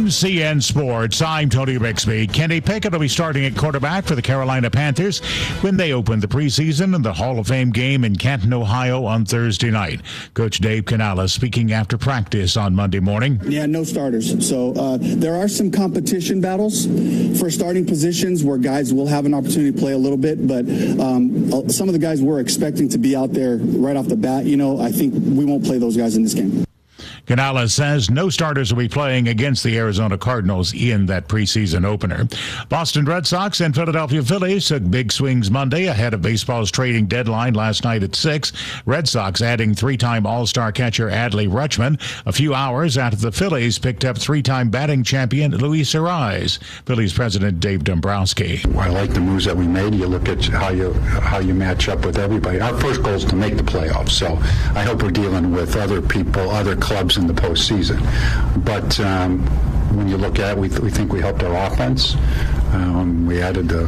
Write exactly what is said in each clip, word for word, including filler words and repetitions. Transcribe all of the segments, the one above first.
N C N Sports, I'm Tony Bixby. Kenny Pickett will be starting at quarterback for the Carolina Panthers when they open the preseason in the Hall of Fame game in Canton, Ohio on Thursday night. Coach Dave Canales speaking after practice on Monday morning. Yeah, no starters. So uh, there are some competition battles for starting positions where guys will have an opportunity to play a little bit, but um, some of the guys we're expecting to be out there right off the bat, you know, I think we won't play those guys in this game. Canales says no starters will be playing against the Arizona Cardinals in that preseason opener. Boston Red Sox and Philadelphia Phillies took big swings Monday ahead of baseball's trading deadline last night at six. Red Sox adding three-time All-Star catcher Adley Rutschman a few hours after the Phillies picked up three-time batting champion Luis Arraez. Phillies president Dave Dombrowski. I like the moves that we made. You look at how you how you match up with everybody. Our first goal is to make the playoffs, so I hope we're dealing with other people, other clubs in the postseason. But um, when you look at it, we, th- we think we helped our offense. Um, we added the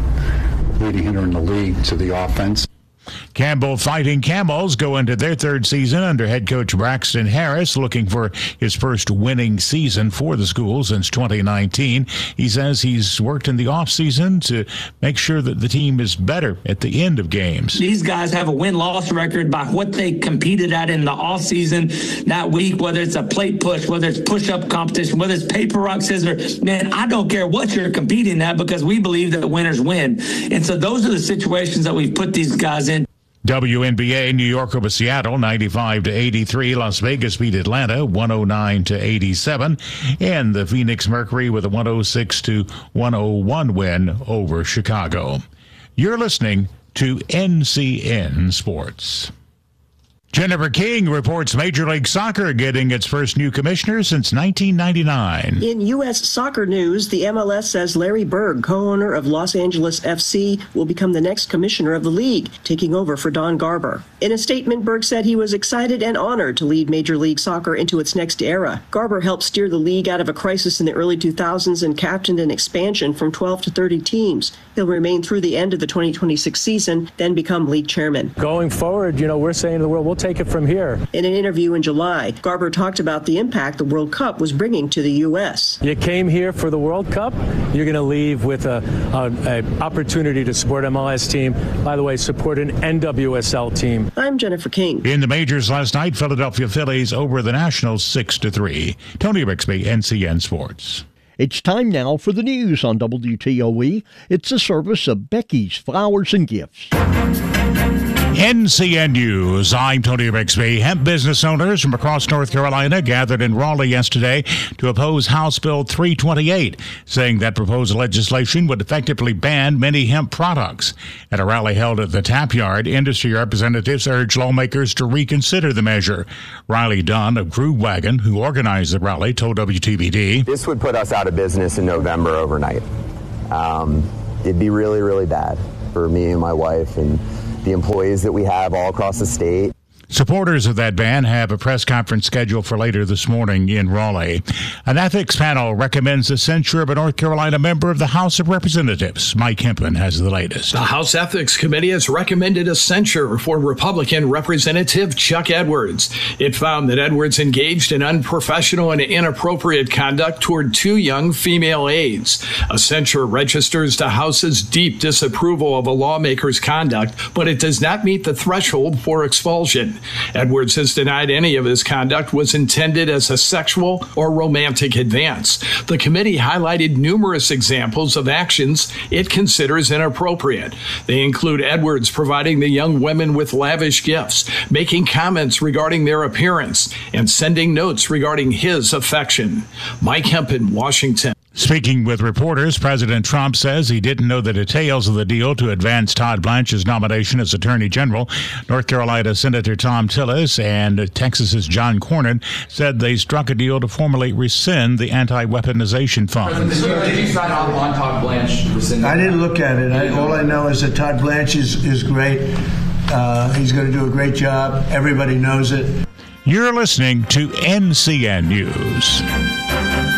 leading hitter in the league to the offense. Campbell Fighting Camels go into their third season under head coach Braxton Harris, looking for his first winning season for the school since twenty nineteen. He says he's worked in the offseason to make sure that the team is better at the end of games. These guys have a win-loss record by what they competed at in the offseason that week, whether it's a plate push, whether it's push-up competition, whether it's paper, rock, scissors. Man, I don't care what you're competing at because we believe that winners win. And so those are the situations that we've put these guys in. W N B A, New York over Seattle, ninety-five to eighty-three. Las Vegas beat Atlanta, one oh nine to eighty-seven. And the Phoenix Mercury with a one oh six to one oh one win over Chicago. You're listening to N C N Sports. Jennifer King reports Major League Soccer getting its first new commissioner since nineteen ninety-nine. In U S soccer news, the M L S says Larry Berg, co-owner of Los Angeles F C, will become the next commissioner of the league, taking over for Don Garber. In a statement, Berg said he was excited and honored to lead Major League Soccer into its next era. Garber helped steer the league out of a crisis in the early two thousands and captained an expansion from twelve to thirty teams. He'll remain through the end of the twenty twenty-six season, then become league chairman. Going forward, you know, we're saying to the world, we'll take it from here. In an interview in July, Garber talked about the impact the World Cup was bringing to the U S. You came here for the World Cup. You're going to leave with a, a, a opportunity to support M L S team. By the way, support an N W S L team. I'm Jennifer King. In the majors last night, Philadelphia Phillies over the Nationals six to three. Tony Bixby, N C N Sports. It's time now for the news on W T O E. It's a service of Becky's Flowers and Gifts. N C N News, I'm Tony Bixby. Hemp business owners from across North Carolina gathered in Raleigh yesterday to oppose House Bill three twenty-eight, saying that proposed legislation would effectively ban many hemp products. At a rally held at the Tap Yard, industry representatives urged lawmakers to reconsider the measure. Riley Dunn of Groove Wagon, who organized the rally, told W T B D, "This would put us out of business in November overnight. Um, it'd be really, really bad for me and my wife and the employees that we have all across the state." Supporters of that ban have a press conference scheduled for later this morning in Raleigh. An ethics panel recommends the censure of a North Carolina member of the House of Representatives. Mike Hempin has the latest. The House Ethics Committee has recommended a censure for Republican Representative Chuck Edwards. It found that Edwards engaged in unprofessional and inappropriate conduct toward two young female aides. A censure registers the House's deep disapproval of a lawmaker's conduct, but it does not meet the threshold for expulsion. Edwards has denied any of his conduct was intended as a sexual or romantic advance. The committee highlighted numerous examples of actions it considers inappropriate. They include Edwards providing the young women with lavish gifts, making comments regarding their appearance, and sending notes regarding his affection. Mike Hempin, Washington. Speaking with reporters, President Trump says he didn't know the details of the deal to advance Todd Blanche's nomination as Attorney General. North Carolina Senator Tom Tillis and Texas's John Cornyn said they struck a deal to formally rescind the anti-weaponization fund. Did you sign off on Todd Blanche rescinding? I didn't look at it. I, all I know is that Todd Blanche is, is great. Uh, he's going to do a great job. Everybody knows it. You're listening to N C N News.